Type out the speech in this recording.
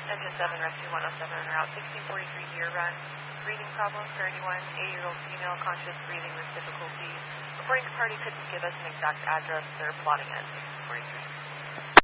Engine 7, Rescue 107, en route 1643 Deer Run. Breathing problem for anyone, 8-year-old female, conscious, breathing with difficulty. Reporting to party couldn't give us an exact address. They're plotting at 1643.